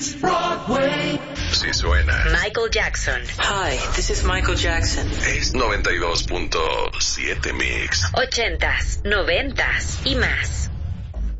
It's Broadway. Sí suena. Michael Jackson. Hi, this is Michael Jackson. Es 92.7 Mix. 80s, 90s y más.